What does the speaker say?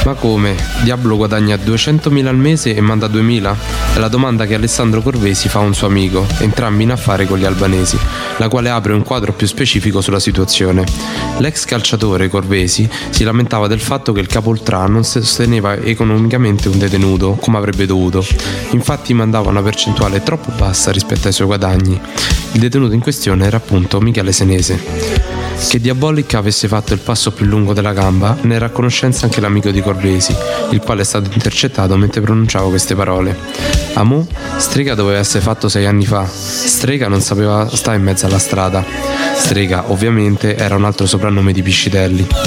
Ma come? Diablo guadagna 200.000 al mese e manda 2.000? È la domanda che Alessandro Corvesi fa a un suo amico, entrambi in affare con gli albanesi, la quale apre un quadro più specifico sulla situazione. L'ex calciatore Corvesi si lamentava del fatto che il Capoltrà non sosteneva economicamente un detenuto come avrebbe dovuto, infatti mandava una percentuale troppo bassa rispetto ai suoi guadagni. Il detenuto in questione era appunto Michele Senese. Che Diabolic avesse fatto il passo più lungo della gamba ne era a conoscenza anche l'amico di Corvesi, il quale è stato intercettato mentre pronunciava queste parole. Amò, strega doveva essere fatto 6 anni fa, strega non sapeva stare in mezzo alla strada. Strega, ovviamente, era un altro soprannome di Piscitelli.